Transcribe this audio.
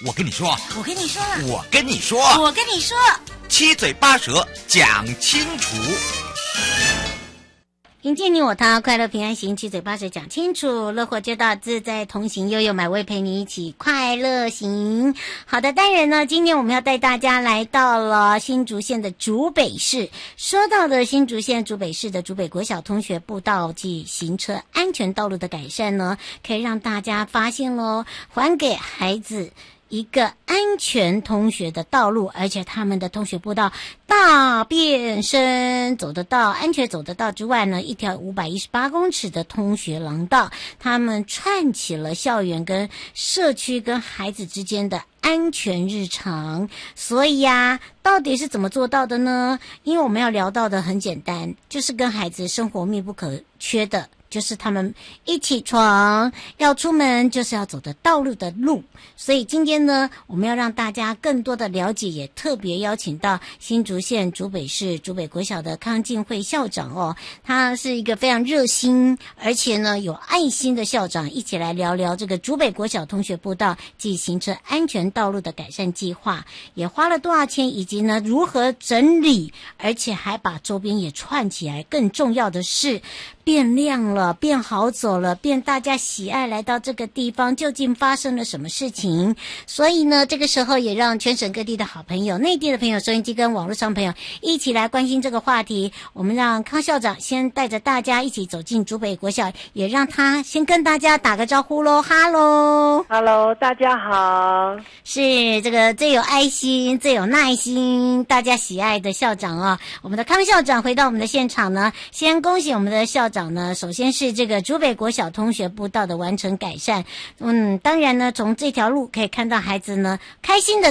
我跟你说， 我跟你说了， 我跟你说， 我跟你说， 七嘴八舌讲清楚。 迎接你我他，快乐平安行，七嘴八舌讲清楚，乐活街道自在同行，悠悠美味陪你一起快乐行。好的，当然呢，今天我们要带大家来到了新竹县的竹北市。说到的新竹县竹北市的竹北国小通学步道及行车安全道路的改善呢，可以让大家发现咯，还给孩子一个安全通学的道路，而且他们的通学步道大变身，走得到，安全走得到之外呢，一条518公尺的通学廊道，他们串起了校园跟社区跟孩子之间的安全日常。所以啊，到底是怎么做到的呢？因为我们要聊到的很简单，就是跟孩子生活密不可缺的，就是他们一起床要出门就是要走的道路的路。所以今天呢，我们要让大家更多的了解，也特别邀请到新竹县竹北市竹北国小的康敬惠校长哦，他是一个非常热心而且呢有爱心的校长，一起来聊聊这个竹北国小通学步道及行车安全道路的改善计划，也花了多少钱，以及呢如何整理，而且还把周边也串起来，更重要的是变亮了，变好走了，变大家喜爱来到这个地方，究竟发生了什么事情？所以呢，这个时候也让全省各地的好朋友、内地的朋友、收音机跟网络上朋友一起来关心这个话题。我们让康校长先带着大家一起走进竹北国小，也让他先跟大家打个招呼咯。哈喽， 哈喽，大家好。 是这个最有爱心、最有耐心、大家喜爱的校长哦。我们的康校长回到我们的现场呢，先恭喜我们的校长呢，首先是这个竹北国小通学步道的完成改善。当然呢，从这条路可以看到孩子呢开心的